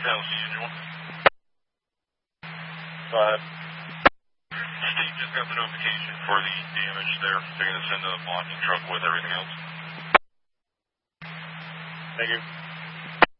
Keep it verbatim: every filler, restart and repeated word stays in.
Kelsey, anyone? Go ahead. Steve just got the notification for the damage there. They're going to send a blocking truck with everything else. Thank you.